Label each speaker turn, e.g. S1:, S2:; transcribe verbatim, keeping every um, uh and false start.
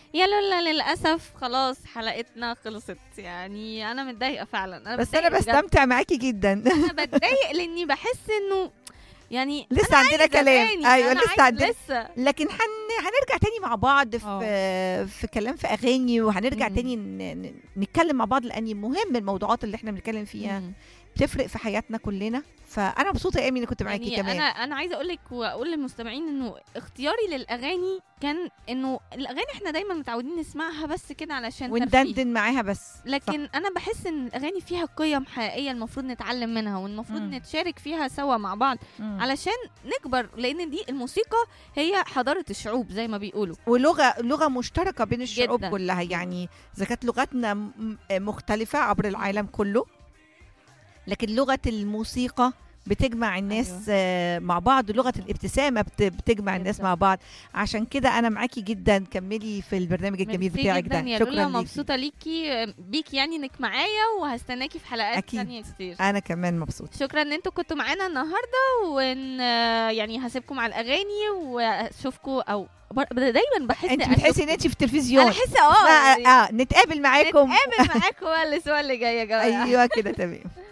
S1: يا لولا للاسف خلاص حلقتنا خلصت. يعني انا متضايقه فعلا، انا
S2: بس انا
S1: بتضايق بجد.
S2: بستمتع معاكي جدا.
S1: انا بتضايق لاني بحس انه يعني
S2: لسه
S1: أنا
S2: عندنا
S1: عايزة
S2: كلام.
S1: تاني،
S2: ايوه
S1: أنا
S2: لسه
S1: عايزة
S2: عندنا،
S1: لسه.
S2: لكن هن... هنرجع تاني مع بعض في في كلام في اغاني، وهنرجع
S1: مم.
S2: تاني ن... ن- نتكلم مع بعض، لان مهم الموضوعات اللي احنا بنتكلم فيها
S1: مم.
S2: بتفرق في حياتنا كلنا. فانا مبسوطه يا ايمي اني كنت معاكي
S1: يعني
S2: كمان.
S1: انا انا عايزه اقول لك واقول للمستمعين انه اختياري للاغاني كان انه الاغاني احنا دايما متعودين نسمعها بس كده علشان ترفيه،
S2: وندندن معاها بس.
S1: لكن صح. انا بحس ان الاغاني فيها قيم حقيقيه المفروض نتعلم منها، والمفروض
S2: مم.
S1: نتشارك فيها سوا مع بعض
S2: مم.
S1: علشان نكبر، لان دي الموسيقى هي حضاره الشعوب زي ما بيقولوا.
S2: ولغه لغه مشتركه بين الشعوب
S1: جداً.
S2: كلها، يعني اذا كانت لغتنا م- مختلفه عبر العالم كله، لكن لغه الموسيقى بتجمع الناس
S1: أيوة.
S2: آه، مع بعض. لغه الابتسامه بت- بتجمع الناس
S1: جداً.
S2: مع بعض. عشان كده انا معاكي جدا، كملي في البرنامج الجميل
S1: ميرسي
S2: بتاعك
S1: جدا
S2: ده.
S1: يا
S2: شكرا
S1: لولا،
S2: ليكي.
S1: مبسوطه ليكي بيكي يعني انك معايا، وهستناكي في حلقات
S2: أكيد.
S1: تانية كتير.
S2: انا كمان مبسوطه.
S1: شكرا ان انتوا كنتوا معانا النهارده، وان يعني هسيبكم على الاغاني واشوفكم، او بر- دايما بحس
S2: انت بتحسي ان انت في التلفزيون.
S1: انا احس اه
S2: اه, آه. نتقابل معاكم.
S1: نتقابل معاكم بقى الاسبوع اللي جاي يا جماعه.
S2: ايوه كده تمام.